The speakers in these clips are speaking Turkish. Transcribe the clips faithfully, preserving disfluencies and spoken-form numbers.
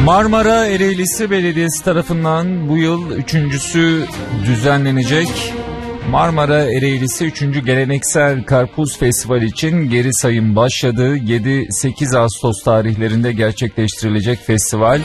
Marmara Ereğlisi Belediyesi tarafından bu yıl üçüncüsü düzenlenecek. Marmara Ereğlisi üçüncü Geleneksel Karpuz Festivali için geri sayım başladı. yedi sekiz Ağustos tarihlerinde gerçekleştirilecek festival,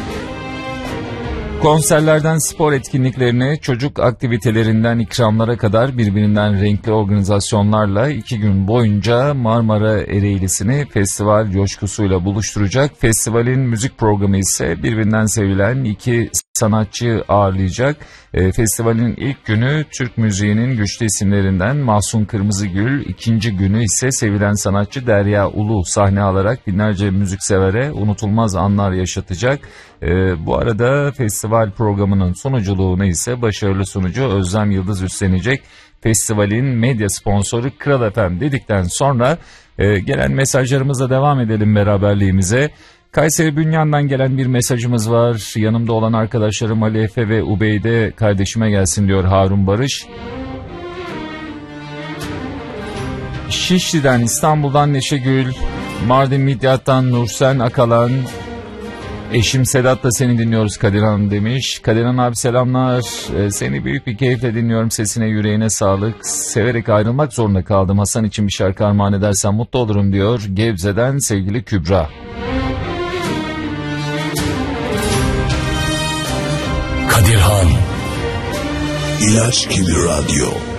konserlerden spor etkinliklerine, çocuk aktivitelerinden ikramlara kadar birbirinden renkli organizasyonlarla iki gün boyunca Marmara Ereğlisi'ni festival coşkusuyla buluşturacak. Festivalin müzik programı ise birbirinden sevilen iki sanatçı ağırlayacak. E, festivalin ilk günü Türk müziğinin güçlü isimlerinden Mahsun Kırmızıgül, ikinci günü ise sevilen sanatçı Derya Ulu sahne alarak binlerce müziksevere unutulmaz anlar yaşatacak. E, bu arada festival programının sunuculuğunu ise başarılı sunucu Özlem Yıldız üstlenecek. Festivalin medya sponsoru Kral F M dedikten sonra e, gelen mesajlarımızla devam edelim beraberliğimize. Kayseri Bünyan'dan gelen bir mesajımız var. Yanımda olan arkadaşlarım Ali Efe ve Ubeyde kardeşime gelsin diyor Harun Barış. Şişli'den, İstanbul'dan Neşegül, Mardin Midyat'tan Nursen Akalan, eşim Sedat'la seni dinliyoruz Kadir Hanım demiş. Kadir Hanım abi selamlar. Ee, seni büyük bir keyifle dinliyorum. Sesine yüreğine sağlık. Severek ayrılmak zorunda kaldım. Hasan için bir şarkı armağan edersen mutlu olurum diyor. Gebze'den sevgili Kübra. Kadirhan İlaç gibi radyo.